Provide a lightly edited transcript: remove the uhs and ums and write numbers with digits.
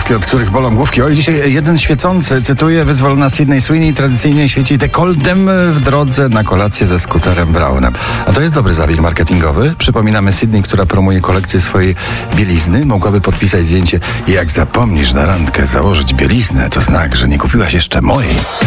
książki, od których bolą główki. Oj, dzisiaj jeden świecący, cytuję, wyzwolona Sydney Sweeney tradycyjnie świeci dekoltem w drodze na kolację ze skuterem Brownem. A to jest dobry zabieg marketingowy. Przypominamy, Sydney, która promuje kolekcję swojej bielizny, mogłaby podpisać zdjęcie: jak zapomnisz na randkę założyć bieliznę, to znak, że nie kupiłaś jeszcze mojej.